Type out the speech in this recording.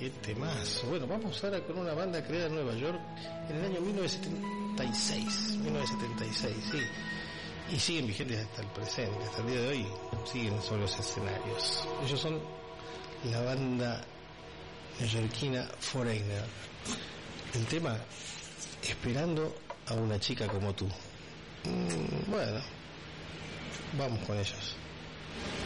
qué temazo. Bueno, vamos ahora con una banda creada en Nueva York en el año 1976, sí. Y siguen vigentes hasta el presente, hasta el día de hoy, siguen sobre los escenarios. Ellos son la banda neoyorquina Foreigner. El tema, Esperando a una chica como tú. Bueno, vamos con ellos.